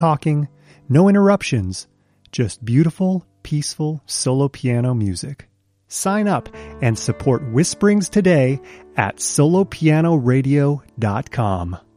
talking, no interruptions, just beautiful, peaceful solo piano music. Sign up and support Whisperings today at solopianoradio.com.